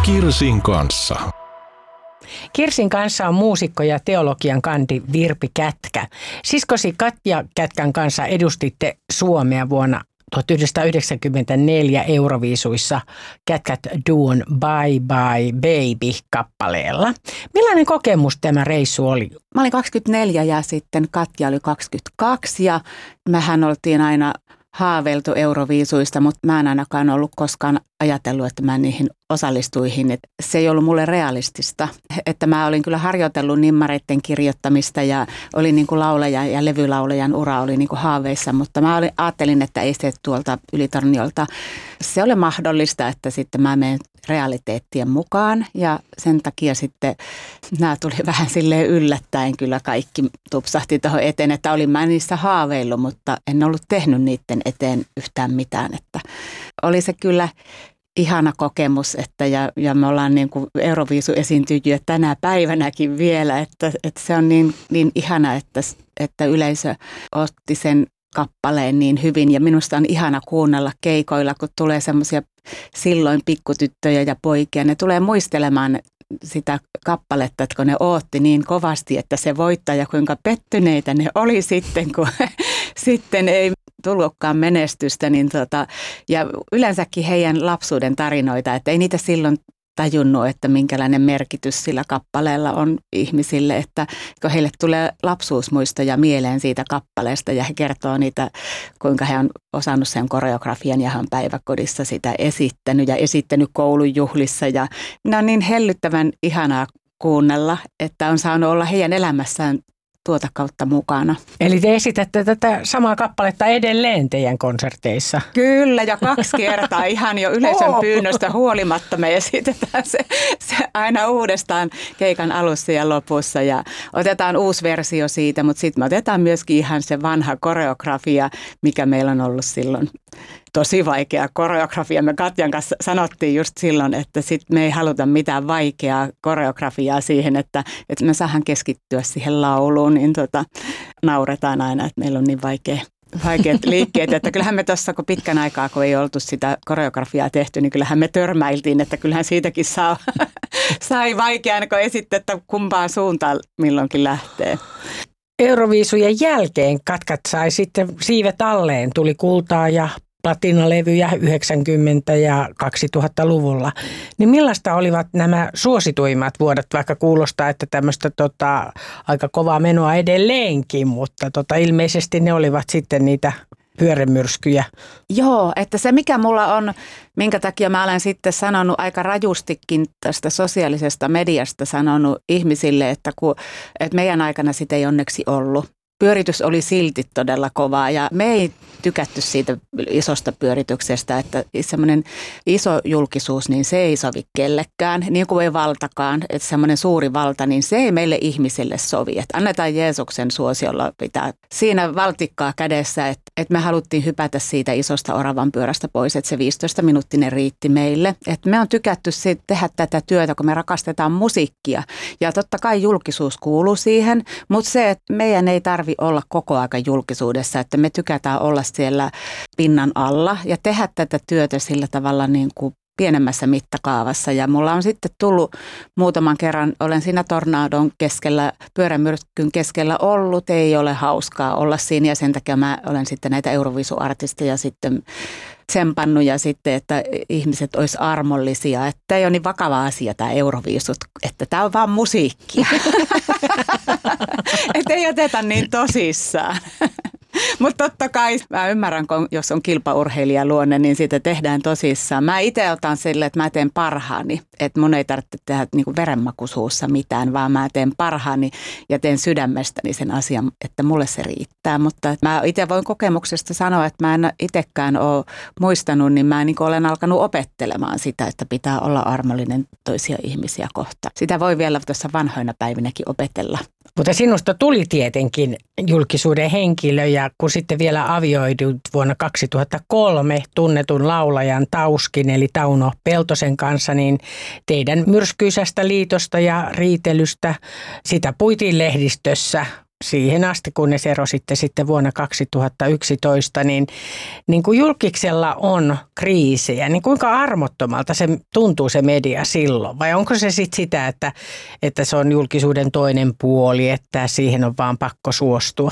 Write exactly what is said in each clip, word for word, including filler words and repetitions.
Kirsin kanssa. Kirsin kanssa on muusikko ja teologian kandi Virpi Kätkä. Siskosi Katja Kätkän kanssa edustitte Suomea vuonna tuhatyhdeksänsataayhdeksänkymmentäneljä Euroviisuissa Kätkät Duon Bye Bye Baby-kappaleella. Millainen kokemus tämä reissu oli? Mä olin kaksikymmentäneljä ja sitten Katja oli kaksikymmentäkaksi ja mehän oltiin aina haaveiltu Euroviisuista, mutta mä en ainakaan ollut koskaan ajatellut, että mä niihin osallistuihin. Et se ei ollut mulle realistista. Että mä olin kyllä harjoitellut nimmareiden kirjoittamista ja olin niin kuin laulaja ja levylaulajan ura oli niin kuin haaveissa, mutta mä olin, ajattelin, että ei se tuolta Ylitorniolta. Se oli mahdollista, että sitten mä menen realiteettien mukaan ja sen takia sitten nämä tuli vähän silleen yllättäen kyllä kaikki tupsahti tuohon eteen, että olin mä niissä haaveillut, mutta en ollut tehnyt niiden eteen yhtään mitään, että oli se kyllä ihana kokemus, että ja, ja me ollaan niin kuin Euroviisu-esiintyjiä tänä päivänäkin vielä, että, että se on niin, niin ihana, että, että yleisö otti sen kappaleen niin hyvin ja minusta on ihana kuunnella keikoilla, kun tulee semmoisia silloin pikkutyttöjä ja poikia, ne tulee muistelemaan sitä kappaletta, että kun ne ootti niin kovasti, että se voittaa ja kuinka pettyneitä ne oli sitten, kun sitten ei tullutkaan menestystä. Niin tota, ja yleensäkin heidän lapsuuden tarinoita, että ei niitä silloin tajunnut, että minkälainen merkitys sillä kappaleella on ihmisille, että kun heille tulee lapsuusmuistoja mieleen siitä kappaleesta ja he kertoo niitä, kuinka he on osannut sen koreografian ja he on päiväkodissa sitä esittänyt ja esittänyt koulujuhlissa ja ne on niin hellyttävän ihanaa kuunnella, että on saanut olla heidän elämässään tuota kautta mukana. Eli te esitätte tätä samaa kappaletta edelleen teidän konserteissa? Kyllä, ja kaksi kertaa ihan jo yleisön oh. pyynnöstä huolimatta me esitetään se, se aina uudestaan keikan alussa ja lopussa. Ja otetaan uusi versio siitä, mutta sitten me otetaan myöskin ihan se vanha koreografia, mikä meillä on ollut silloin. Tosi vaikea koreografia. Me Katjan kanssa sanottiin just silloin, että sit me ei haluta mitään vaikeaa koreografiaa siihen, että, että me saadaan keskittyä siihen lauluun, niin tota, nauretaan aina, että meillä on niin vaikea, vaikeat liikkeet. Että kyllähän me tuossa, kun pitkän aikaa, kun ei oltu sitä koreografiaa tehty, niin kyllähän me törmäiltiin, että kyllähän siitäkin saa, sai vaikeaa, kun esitettä kumpaan suuntaan milloinkin lähtee. Euroviisujen jälkeen Katkat sai sitten siivet alleen, tuli kultaa ja platinalevyjä yhdeksänkymmentä- ja kaksituhattaluvulla. Niin millaista olivat nämä suosituimmat vuodet, vaikka kuulostaa, että tämmöistä tota, aika kovaa menoa edelleenkin, mutta tota, ilmeisesti ne olivat sitten niitä pyörämyrskyjä. Joo, että se mikä mulla on, minkä takia mä olen sitten sanonut aika rajustikin tästä sosiaalisesta mediasta sanonut ihmisille, että, kun, että meidän aikana sitä ei onneksi ollut. Pyöritys oli silti todella kovaa ja me ei tykätty siitä isosta pyörityksestä, että semmoinen iso julkisuus, niin se ei sovi kellekään, niin kuin ei valtakaan, että semmoinen suuri valta, niin se ei meille ihmisille sovi. Että annetaan Jeesuksen suosiolla pitää siinä valtikkaa kädessä, että, että me haluttiin hypätä siitä isosta oravan pyörästä pois, että se viisitoista minuuttinen riitti meille. Että me on tykätty siitä, tehdä tätä työtä, kun me rakastetaan musiikkia ja totta kai julkisuus kuuluu siihen, mutta se, että meidän ei tarvitse olla koko aika julkisuudessa, että me tykätään olla siellä pinnan alla ja tehdä tätä työtä sillä tavalla niin kuin pienemmässä mittakaavassa. Ja mulla on sitten tullut muutaman kerran, olen siinä tornadon keskellä, pyörämyrskyn keskellä ollut, ei ole hauskaa olla siinä ja sen takia mä olen sitten näitä Euroviisuartisteja sitten tsempannut ja sitten, että ihmiset olisi armollisia, että ei ole niin vakava asia tämä Euroviisut, että tämä on vaan musiikkia. Että ei oteta niin tosissaan. Mutta totta kai mä ymmärrän, jos on kilpaurheilija luonne, niin sitä tehdään tosissaan. Mä itse otan sille, että mä teen parhaani. Että mun ei tarvitse tehdä niinku verenmakuisuussa mitään, vaan mä teen parhaani ja teen sydämestäni sen asian, että mulle se riittää. Mutta mä itse voin kokemuksesta sanoa, että mä en itsekään ole muistanut, niin mä niin olen alkanut opettelemaan sitä, että pitää olla armollinen toisia ihmisiä kohtaan. Sitä voi vielä tuossa vanhoina päivinäkin opetella. Mutta sinusta tuli tietenkin julkisuuden henkilö ja kun sitten vielä avioidut vuonna kaksituhattakolme tunnetun laulajan Tauskin eli Tauno Peltosen kanssa, niin teidän myrskyisästä liitosta ja riitelystä sitä puitiin lehdistössä siihen asti, kunnes erositte sitten vuonna kaksituhattayksitoista, niin, niin kuin julkiksella on kriisejä, niin kuinka armottomalta se tuntuu se media silloin? Vai onko se sitten sitä, että, että se on julkisuuden toinen puoli, että siihen on vaan pakko suostua?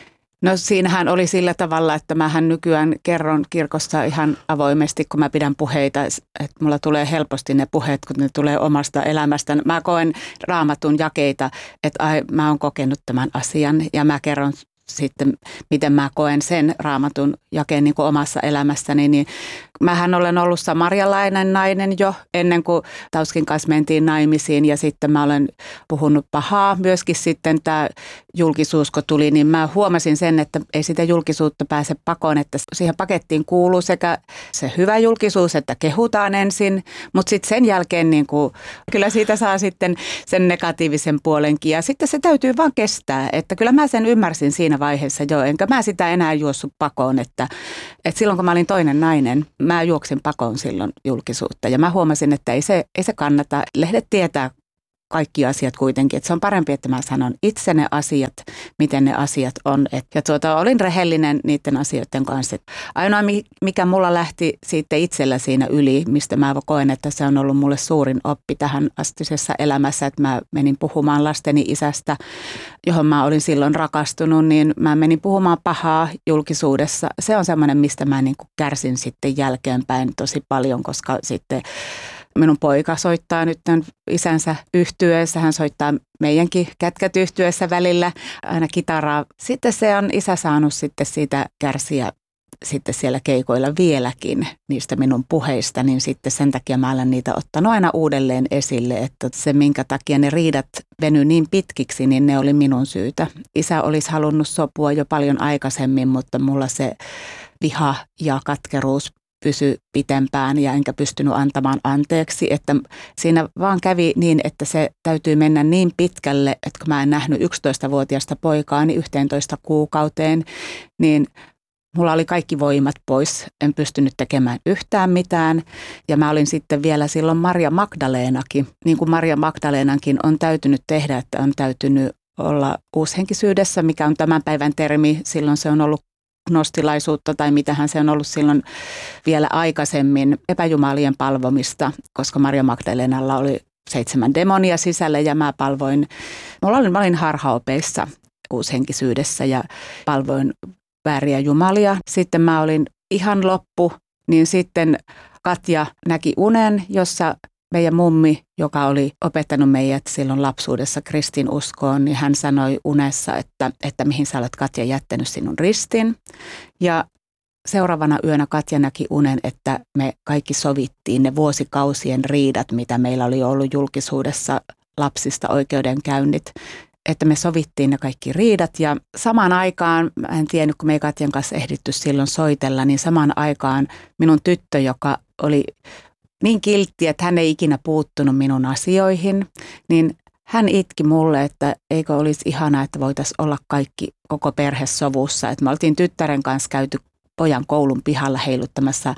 No siinähän oli sillä tavalla, että mähän nykyään kerron kirkossa ihan avoimesti, kun mä pidän puheita, että mulla tulee helposti ne puheet, kun ne tulee omasta elämästä. Mä koen Raamatun jakeita, että ai, mä oon kokenut tämän asian ja mä kerron sitten, miten mä koen sen Raamatun jakeen niin kuin omassa elämässäni, niin mähän olen ollut samarialainen nainen jo ennen kuin Tauskin kanssa mentiin naimisiin ja sitten mä olen puhunut pahaa. Myöskin sitten tämä julkisuus, kun tuli, niin mä huomasin sen, että ei sitä julkisuutta pääse pakoon, että siihen pakettiin kuuluu sekä se hyvä julkisuus, että kehutaan ensin, mutta sitten sen jälkeen niin kuin, kyllä siitä saa sitten sen negatiivisen puolenkin ja sitten se täytyy vaan kestää, että kyllä mä sen ymmärsin siinä vaiheessa jo, enkä mä sitä enää juossut pakoon, että, että silloin kun mä olin toinen nainen, mä juoksin pakoon silloin julkisuutta ja mä huomasin, että ei se, ei se kannata. Lehdet tietää kaikki asiat kuitenkin, että se on parempi, että mä sanon itse ne asiat, miten ne asiat on. Et, ja tuota, olin rehellinen niiden asioiden kanssa. Et ainoa, mikä mulla lähti siitä itsellä siinä yli, mistä mä koen, että se on ollut mulle suurin oppi tähän astisessa elämässä, että mä menin puhumaan lasteni isästä, johon mä olin silloin rakastunut, niin mä menin puhumaan pahaa julkisuudessa. Se on semmoinen, mistä mä niin kuin kärsin sitten jälkeenpäin tosi paljon, koska sitten minun poika soittaa nyt isänsä yhtyeessä, hän soittaa meidänkin kätkät yhtyeessä välillä aina kitaraa. Sitten se on isä saanut sitten siitä kärsiä sitten siellä keikoilla vieläkin niistä minun puheista, niin sitten sen takia mä olen niitä ottanut aina uudelleen esille, että se minkä takia ne riidat veny niin pitkiksi, niin ne oli minun syytä. Isä olisi halunnut sopua jo paljon aikaisemmin, mutta mulla se viha ja katkeruus pysy pitempään ja enkä pystynyt antamaan anteeksi, että siinä vaan kävi niin, että se täytyy mennä niin pitkälle, että kun mä en nähnyt yksitoistavuotiaasta poikaani yhteentoista kuukauteen, niin mulla oli kaikki voimat pois, en pystynyt tekemään yhtään mitään ja mä olin sitten vielä silloin Maria Magdaleenakin, niin kuin Maria Magdaleenankin on täytynyt tehdä, että on täytynyt olla uushenkisyydessä, mikä on tämän päivän termi, silloin se on ollut gnostilaisuutta tai mitähän se on ollut silloin vielä aikaisemmin epäjumalien palvomista, koska Maria Magdalenalla oli seitsemän demonia sisällä ja mä palvoin, mulla oli, mä olin harhaopeissa uushenkisyydessä ja palvoin vääriä jumalia. Sitten mä olin ihan loppu, niin sitten Katja näki unen, jossa meidän mummi, joka oli opettanut meidät silloin lapsuudessa kristinuskoon, niin hän sanoi unessa, että, että mihin sä olet Katja jättänyt sinun ristin. Ja seuraavana yönä Katja näki unen, että me kaikki sovittiin ne vuosikausien riidat, mitä meillä oli ollut julkisuudessa lapsista oikeudenkäynnit, että me sovittiin ne kaikki riidat ja samaan aikaan, mä en tiennyt kun me ei Katjan kanssa ehditty silloin soitella, niin samaan aikaan minun tyttö, joka oli niin kiltti, että hän ei ikinä puuttunut minun asioihin, niin hän itki mulle, että eikö olisi ihanaa, että voitaisiin olla kaikki koko perhe sovussa. Että me oltiin tyttären kanssa käyty pojan koulun pihalla heiluttamassa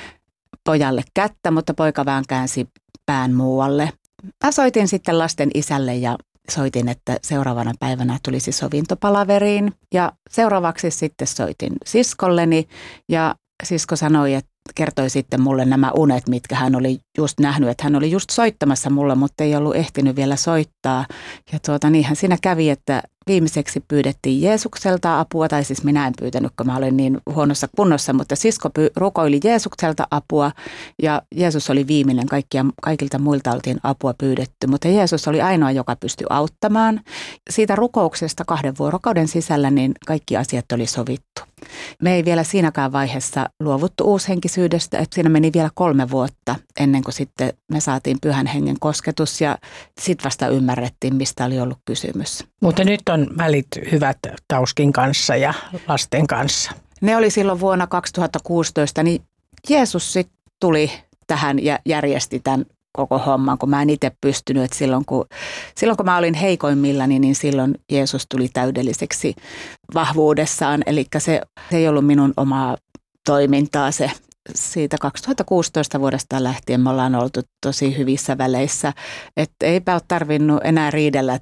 pojalle kättä, mutta poika vaan käänsi pään muualle. Mä soitin sitten lasten isälle ja soitin, että seuraavana päivänä tulisi sovintopalaveriin ja seuraavaksi sitten soitin siskolleni ja sisko sanoi, että kertoi sitten mulle nämä unet, mitkä hän oli just nähnyt, että hän oli just soittamassa mulle, mutta ei ollut ehtinyt vielä soittaa. Ja tuota, niinhän siinä kävi, että viimeiseksi pyydettiin Jeesukselta apua, tai siis minä en pyytänyt, kun mä olin niin huonossa kunnossa, mutta sisko py- rukoili Jeesukselta apua ja Jeesus oli viimeinen, kaikkia, kaikilta muilta oltiin apua pyydetty, mutta Jeesus oli ainoa, joka pystyi auttamaan. Siitä rukouksesta kahden vuorokauden sisällä niin kaikki asiat oli sovittu. Me ei vielä siinäkään vaiheessa luovuttu uushenkisyydestä, että siinä meni vielä kolme vuotta ennen kuin sitten me saatiin Pyhän Hengen kosketus ja sitten vasta ymmärrettiin, mistä oli ollut kysymys. Mutta nyt on välit hyvät Tauskin kanssa ja lasten kanssa. Ne oli silloin vuonna kaksituhattakuusitoista, niin Jeesus sitten tuli tähän ja järjesti tämän koko homman, kun mä en itse pystynyt. Että silloin, kun, silloin kun mä olin heikoimmillani, niin silloin Jeesus tuli täydelliseksi vahvuudessaan. Eli se, se ei ollut minun omaa toimintaa se. Siitä kaksituhattakuusitoista vuodesta lähtien me ollaan oltu tosi hyvissä väleissä. Että eipä ole tarvinnut enää riidellä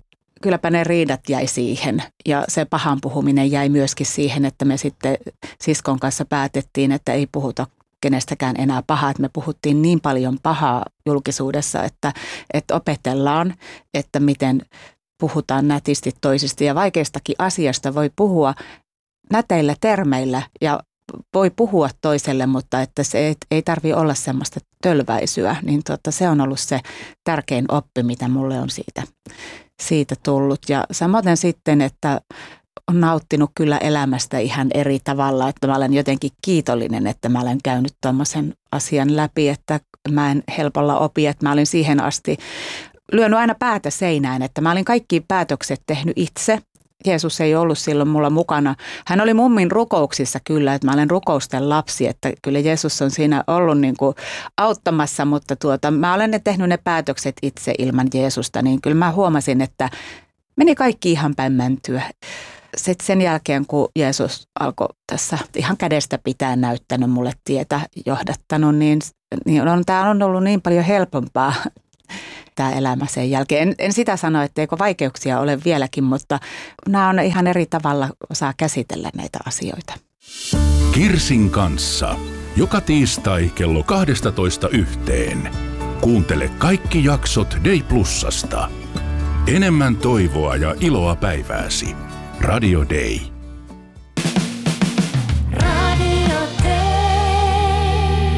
kylläpä ne riidat jäi siihen ja se pahan puhuminen jäi myöskin siihen, että me sitten siskon kanssa päätettiin, että ei puhuta kenestäkään enää pahaa. Että me puhuttiin niin paljon pahaa julkisuudessa, että, että opetellaan, että miten puhutaan nätisti toisista ja vaikeistakin asiasta voi puhua näteillä termeillä ja voi puhua toiselle, mutta että se ei, ei tarvitse olla semmoista tölväisyä, niin tuota, se on ollut se tärkein oppi, mitä mulle on siitä, siitä tullut. Ja samoin sitten, että on nauttinut kyllä elämästä ihan eri tavalla, että mä olen jotenkin kiitollinen, että mä olen käynyt tuommoisen asian läpi, että mä en helpolla opi, että mä olin siihen asti lyönyt aina päätä seinään, että mä olin kaikki päätökset tehnyt itse. Jeesus ei ollut silloin mulla mukana. Hän oli mummin rukouksissa kyllä, että mä olen rukousten lapsi, että kyllä Jeesus on siinä ollut niin kuin auttamassa, mutta tuota, mä olen ne tehnyt ne päätökset itse ilman Jeesusta, niin kyllä mä huomasin, että meni kaikki ihan päin mäntyä. Sitten sen jälkeen, kun Jeesus alkoi tässä ihan kädestä pitää näyttänyt mulle tietä, johdattanut, niin, niin on, tämä on ollut niin paljon helpompaa tämä elämä sen jälkeen. En, en sitä sano, etteikö vaikeuksia ole vieläkin, mutta nämä on ihan eri tavalla osaa käsitellä näitä asioita. Kirsin kanssa. Joka tiistai kello kaksitoista yhteen. Kuuntele kaikki jaksot Day Plusasta. Enemmän toivoa ja iloa päivääsi. Radio Day. Radio Day.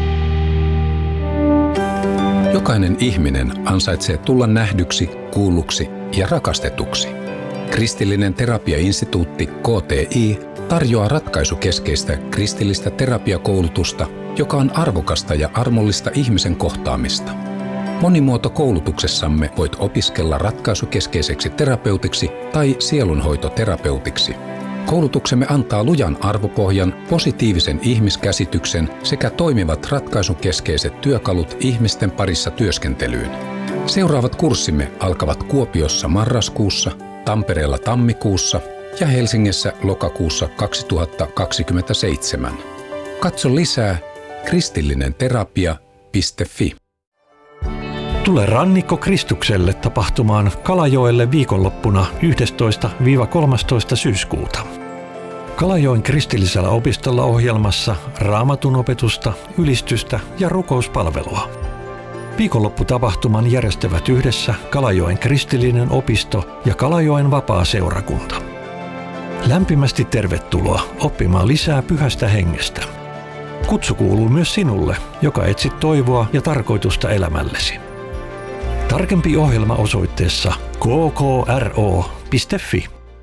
Jokainen ihminen ansaitsee tulla nähdyksi, kuulluksi ja rakastetuksi. Kristillinen terapiainstituutti K T I tarjoaa ratkaisukeskeistä kristillistä terapiakoulutusta, joka on arvokasta ja armollista ihmisen kohtaamista. Monimuotokoulutuksessamme voit opiskella ratkaisukeskeiseksi terapeutiksi tai sielunhoitoterapeutiksi. Koulutuksemme antaa lujan arvopohjan, positiivisen ihmiskäsityksen sekä toimivat ratkaisukeskeiset työkalut ihmisten parissa työskentelyyn. Seuraavat kurssimme alkavat Kuopiossa marraskuussa, Tampereella tammikuussa ja Helsingissä lokakuussa kaksituhattakaksikymmentäseitsemän. Katso lisää kristillinenterapia piste fi. Tule Rannikko Kristukselle tapahtumaan Kalajoelle viikonloppuna yhdestoista kolmastoista syyskuuta. Kalajoen kristillisellä opistolla ohjelmassa Raamatun opetusta, ylistystä ja rukouspalvelua. Viikonlopputapahtuman järjestävät yhdessä Kalajoen kristillinen opisto ja Kalajoen vapaa-seurakunta. Lämpimästi tervetuloa oppimaan lisää pyhästä hengestä. Kutsu kuuluu myös sinulle, joka etsit toivoa ja tarkoitusta elämällesi. Tarkempi ohjelma osoitteessa k k r o piste f i.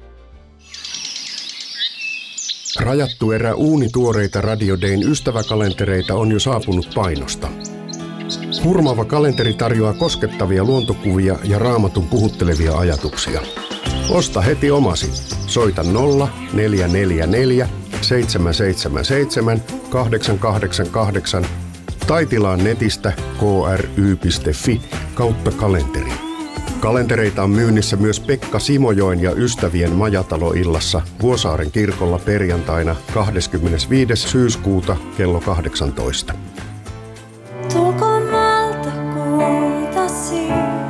Rajattu erä uunituoreita Radio Dayn ystäväkalentereita on jo saapunut painosta. Hurmaava kalenteri tarjoaa koskettavia luontokuvia ja Raamatun puhuttelevia ajatuksia. Osta heti omasi. Soita nolla neljä neljä neljä seitsemän seitsemän seitsemän kahdeksan kahdeksan kahdeksan tai tilaa netistä k r y piste f i kautta kalenteri. Kalentereita on myynnissä myös Pekka Simojoen ja ystävien majataloillassa Vuosaaren kirkolla perjantaina kahdeskymmenesviides syyskuuta kello kahdeksantoista. Tulkoon maalta kuutasi,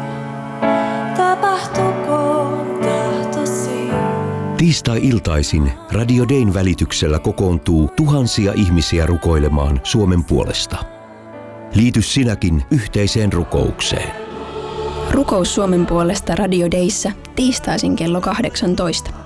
tapahtukoon tahtosi. Tiistai-iltaisin Radio Dayn välityksellä kokoontuu tuhansia ihmisiä rukoilemaan Suomen puolesta. Liity sinäkin yhteiseen rukoukseen. Rukous Suomen puolesta Radio Dayssä tiistaisin kello kahdeksantoista.